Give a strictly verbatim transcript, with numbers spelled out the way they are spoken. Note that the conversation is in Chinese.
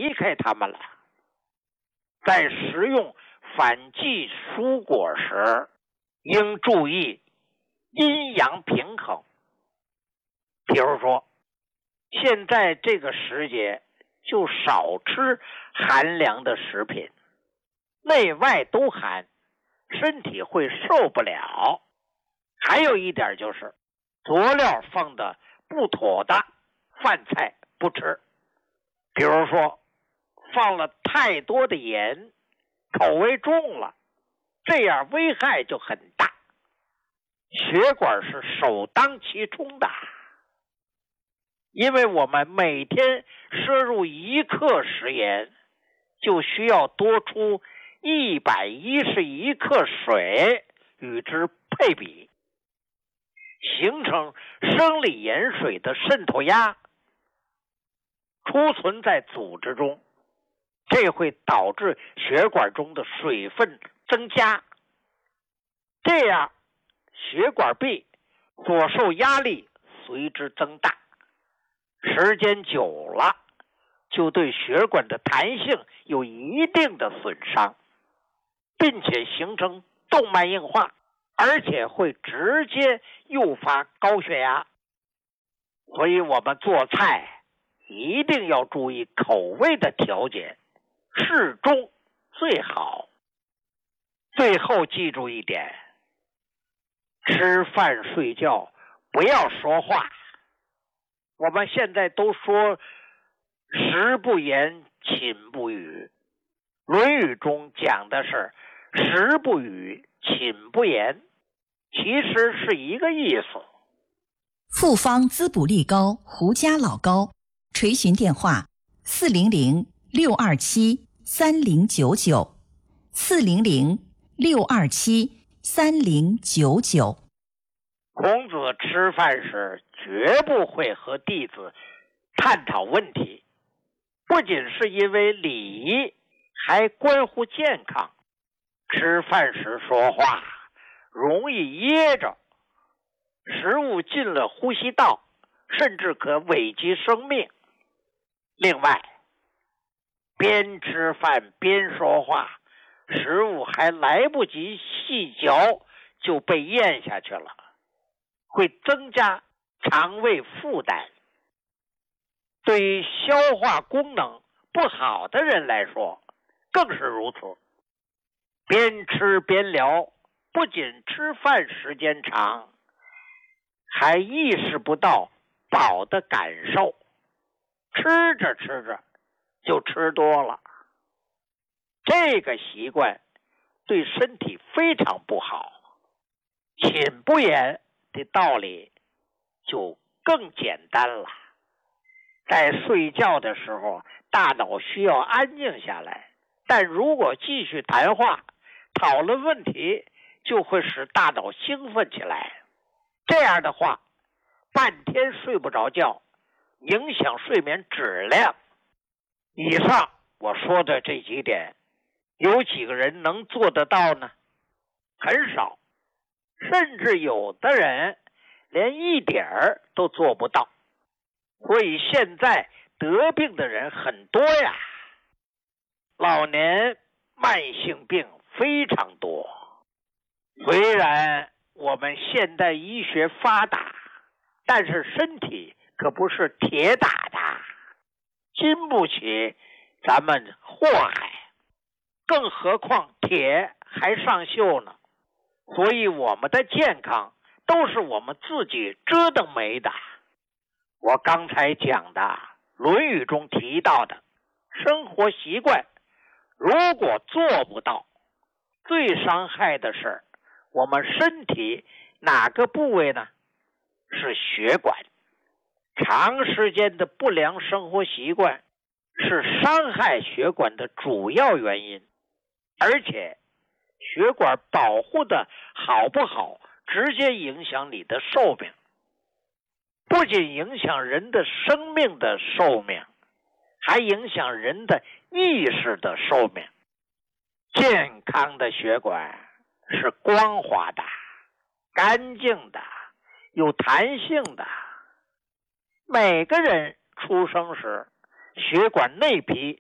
离开它们了。在食用反季蔬果时，应注意阴阳平衡。比如说，现在这个时节就少吃寒凉的食品，内外都寒，身体会受不了。还有一点就是，佐料放的不妥的饭菜不吃，比如说放了太多的盐，口味重了，这样危害就很大。血管是首当其冲的，因为我们每天摄入一克食盐，就需要多出一百一十一克水与之配比，形成生理盐水的渗透压，储存在组织中，这会导致血管中的水分增加，这样血管壁所受压力随之增大，时间久了就对血管的弹性有一定的损伤，并且形成动脉硬化，而且会直接诱发高血压。所以我们做菜一定要注意口味的调节，适中最好。最后记住一点，吃饭睡觉不要说话。我们现在都说食不言，寝不语，论语中讲的是食不语，寝不言，其实是一个意思。 复方滋补力高胡家老膏，垂询电话四零零六二七三零九九四零零六二七三零九九。 孔子吃饭时绝不会和弟子探讨问题，不仅是因为礼仪，还关乎健康。吃饭时说话容易噎着，食物进了呼吸道，甚至可危及生命。另外，边吃饭边说话，食物还来不及细嚼就被咽下去了，会增加肠胃负担。对于消化功能不好的人来说更是如此。边吃边聊，不仅吃饭时间长，还意识不到饱的感受，吃着吃着就吃多了。这个习惯对身体非常不好。寝不言的道理就更简单了。在睡觉的时候，大脑需要安静下来，但如果继续谈话讨论问题，就会使大脑兴奋起来，这样的话半天睡不着觉，影响睡眠质量。以上我说的这几点，有几个人能做得到呢？很少，甚至有的人连一点儿都做不到。所以现在得病的人很多呀，老年慢性病非常多。虽然我们现代医学发达，但是身体可不是铁打的，经不起咱们祸害，更何况铁还上锈呢。所以我们的健康都是我们自己折腾没的。我刚才讲的《论语》中提到的生活习惯，如果做不到，最伤害的是我们身体哪个部位呢？是血管。长时间的不良生活习惯是伤害血管的主要原因，而且血管保护的好不好，直接影响你的寿命。不仅影响人的生命的寿命，还影响人的意识的寿命。健康的血管是光滑的、干净的、有弹性的。每个人出生时，血管内皮